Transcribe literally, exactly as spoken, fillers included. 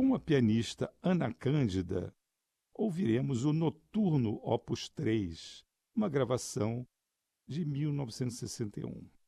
Com a pianista Ana Cândida, ouviremos o Noturno Opus três, uma gravação de mil novecentos e sessenta e um.